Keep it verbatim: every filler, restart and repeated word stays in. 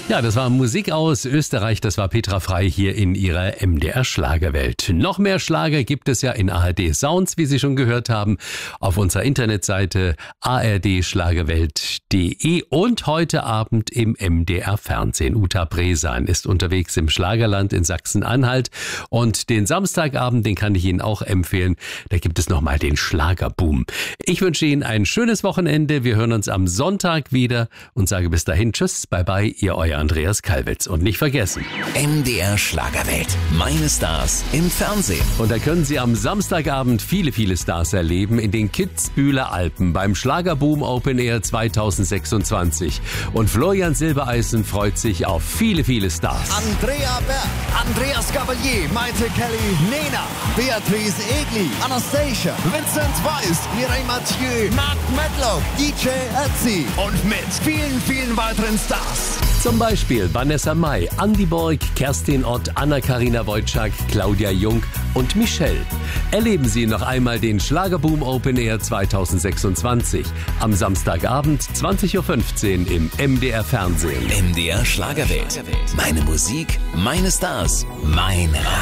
Ja, das war Musik aus Österreich, das war Petra Frei hier in ihrer M D R Schlagerwelt. Noch mehr Schlager gibt es ja in A R D Sounds, wie Sie schon gehört haben, auf unserer Internetseite a r d schlagerwelt punkt d e und heute Abend im M D R Fernsehen. Uta Bresan ist unterwegs im Schlagerland in Sachsen-Anhalt und den Samstagabend, den kann ich Ihnen auch empfehlen, da gibt es nochmal den Schlagerboom. Ich wünsche Ihnen ein schönes Wochenende, wir hören uns am Sonntag wieder und sage bis dahin Tschüss, bye bye, Ihr euer Andreas Kalwitz. Und nicht vergessen, M D R Schlagerwelt. Meine Stars im Fernsehen. Und da können Sie am Samstagabend viele, viele Stars erleben in den Kitzbüheler Alpen beim Schlagerboom Open Air zweitausendsechsundzwanzig. Und Florian Silbereisen freut sich auf viele, viele Stars. Andrea Berg, Andreas Gabalier, Maite Kelly, Nena, Beatrice Egli, Anastasia, Vincent Weiss, Mireille Mathieu, Mark Medlock, D J Ötzi und mit vielen, vielen weiteren Stars. Zum Beispiel Vanessa Mai, Andi Borg, Kerstin Ott, Anna-Karina Wojcik, Claudia Jung und Michelle. Erleben Sie noch einmal den Schlagerboom Open Air zweitausendsechsundzwanzig am Samstagabend zwanzig Uhr fünfzehn im M D R Fernsehen. M D R Schlagerwelt. Meine Musik, meine Stars, mein